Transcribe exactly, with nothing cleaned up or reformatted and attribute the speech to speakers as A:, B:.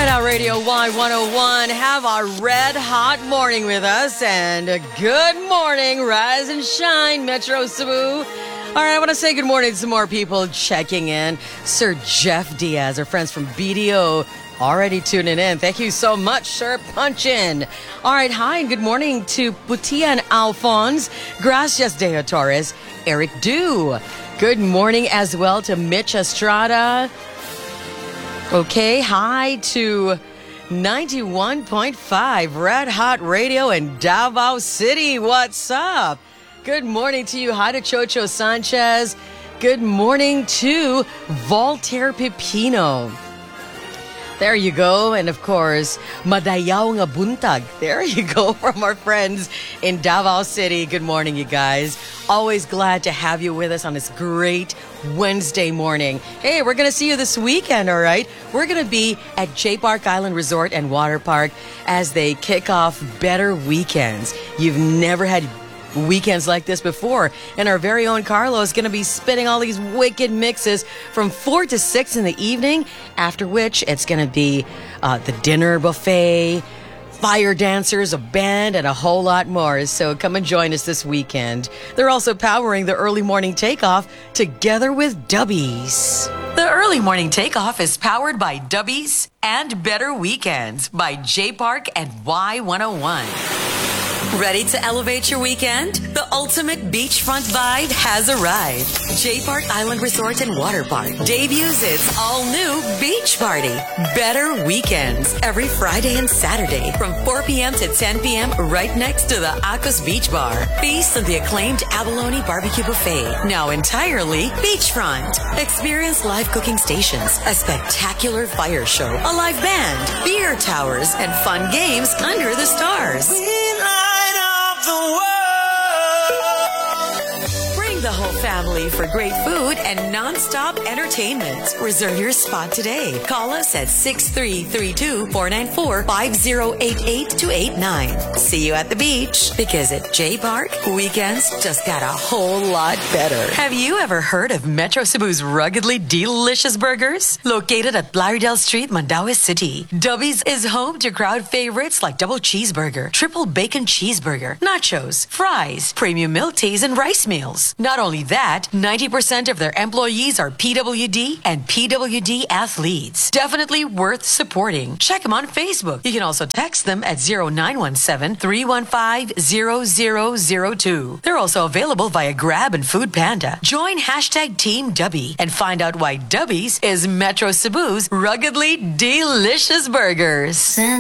A: Hideout Radio Y one oh one. Have a red hot morning with us. And uh, good morning, rise and shine, Metro Cebu. All right, I want to say good morning to some more people checking in. Sir Jeff Diaz, our friends from B D O, already tuning in. Thank you so much, sir. Punch in. All right, hi and good morning to Putian Alphonse, Gracias Deo Torres, Eric Du. Good morning as well to Mitch Estrada. Okay, hi to ninety-one point five Red Hot Radio in Davao City. What's up? Good morning to you. Hi to Chocho Sanchez. Good morning to Voltaire Pipino. There you go. And of course, Madayaw nga buntag. There you go from our friends in Davao City. Good morning, you guys. Always glad to have you with us on this great Wednesday morning. Hey, we're going to see you this weekend, all right? We're going to be at J Park Island Resort and Water Park as they kick off Better Weekends. You've never had weekends like this before, and our very own Carlo is going to be spinning all these wicked mixes from four to six in the evening, after which it's going to be uh, the dinner buffet, fire dancers, a band, and a whole lot more. So come and join us this weekend. They're also powering the early morning takeoff together with Dubbies. The early morning takeoff is powered by Dubbies and Better Weekends by J Park and Y one oh one. Ready to elevate your weekend? The ultimate beachfront vibe has arrived. J Park Island Resort and Water Park debuts its all-new beach party. Better Weekends every Friday and Saturday from four p.m. to ten p.m. right next to the Acos Beach Bar. Feast on the acclaimed Abalone Barbecue Buffet, now entirely beachfront. Experience live cooking stations, a spectacular fire show, a live band, beer towers, and fun games under the stars. The world. Bring the whole family for great food and non-stop entertainment. Reserve your spot today. Call us at six three three two, four nine four, five zero eight eight to eight nine. See you at the beach, because at J Park, weekends just got a whole lot better. Have you ever heard of Metro Cebu's ruggedly delicious burgers? Located at Lauderdale Street, Mandaue City, Dubbies is home to crowd favorites like double cheeseburger, triple bacon cheeseburger, nachos, fries, premium milk teas, and rice meals. Not only that, ninety percent of their employees are P W D and P W D athletes. Definitely worth supporting. Check them on Facebook. You can also text them at zero nine one seven, three one five, zero zero zero two. They're also available via Grab and Food Panda. Join hashtag Team Dubby and find out why Dubbies is Metro Cebu's ruggedly delicious burgers.